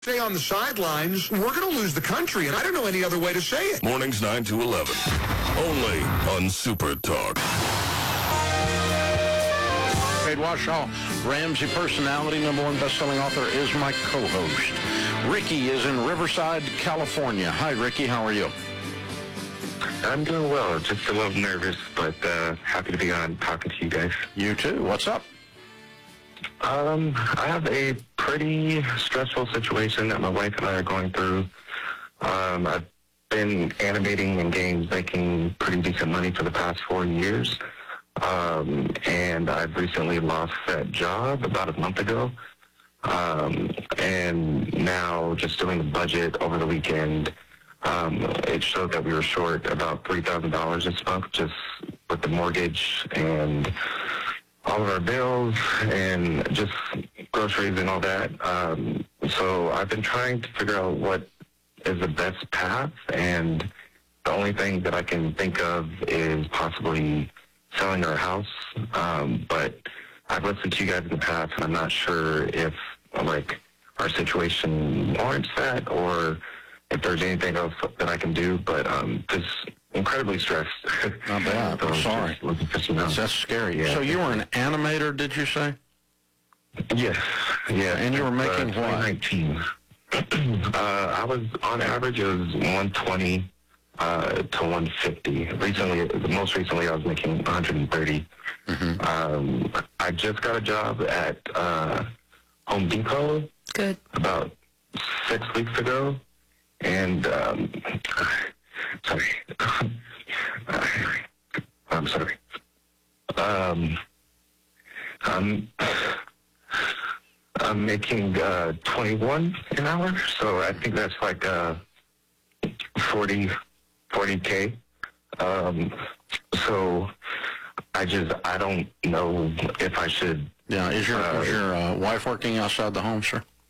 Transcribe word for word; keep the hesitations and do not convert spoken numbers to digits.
stay on the sidelines, we're going to lose the country, and I don't know any other way to say it. Mornings nine to eleven, only on Super Talk. Wade Washoe, Ramsey personality, number one best-selling author, is my co-host. Ricky is in Riverside, California. Hi, Ricky. How are you? I'm doing well. Just a little nervous, but uh, happy to be on talking to you guys. You too. What's up? Um, I have a pretty stressful situation that my wife and I are going through. Um, I've been animating in games, making pretty decent money for the past four years. Um, and I've recently lost that job about a month ago. Um, and now just doing the budget over the weekend, um, it showed that we were short about three thousand dollars this month just with the mortgage and all of our bills and just groceries and all that. Um, so I've been trying to figure out what is the best path, and the only thing that I can think of is possibly selling our house. Um, but I've listened to you guys in the past, and I'm not sure if, like, our situation warrants that or if there's anything else that I can do, but um, just incredibly stressed. Not bad. So I'm sorry. just looking for some help. That's scary. Yeah. So you were an animator, did you say? Yes, yeah. And you were making uh, what? twenty nineteen. uh, I was, on average, it was one twenty uh, to one fifty. Recently, most recently, I was making one hundred thirty. Mm-hmm. Um, I just got a job at uh, Home Depot. Good. About six weeks ago, and um, sorry, I'm sorry. Um, I'm I'm making uh, twenty-one an hour, so I think that's like uh, forty K. Um, so I just I don't know if I should. Yeah. Is your Uh, is your uh, wife working outside the home, sir?